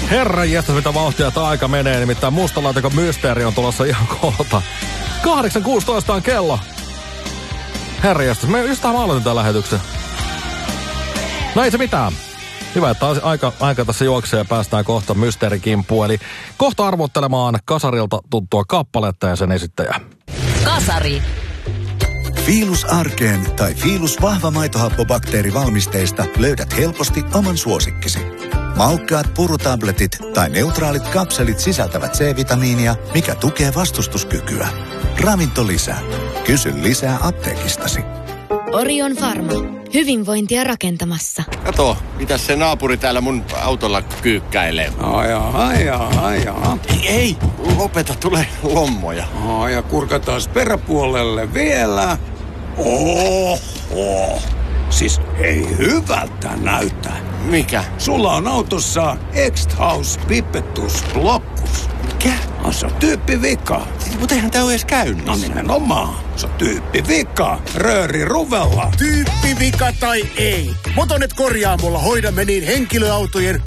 Herranjestas, mitä vauhtia tämä aika menee. Nimittäin mustalaatikon mysteeri on tulossa ihan kohta. 8.16 on kello. Herranjestas, me just tähän aloitin tämän lähetyksen. No ei se mitään. Hyvä, että aika tässä juoksee ja päästään kohta mysteerikimpuun. Eli kohta arvottelemaan Kasarilta tuttua kappaletta ja sen esittäjää. Kasari. Fiilus Arkeen tai Fiilus vahva maitohappobakteerivalmisteista löydät helposti oman suosikkisi. Maukkaat purutabletit tai neutraalit kapselit sisältävät C-vitamiinia, mikä tukee vastustuskykyä. Ravinto lisää. Kysy lisää apteekistasi. Orion Pharma. Hyvinvointia rakentamassa. Kato, mitäs se naapuri täällä mun autolla kyykkäilee? Ajaa. Ei, lopeta, tulee lommoja. Ja kurkataan peräpuolelle vielä. Oho. Siis ei hyvältä näytä. Mikä? Sulla on autossa X-House Pipettus Blockus. Mikä? Se on tyyppivika. Mutta eihän tää ole edes käynnissä. No nimenomaan. Se on tyyppivika. Rööri ruvella. Tyyppivika tai ei. Motonet Korjaamolla hoidamme niin henkilöautojen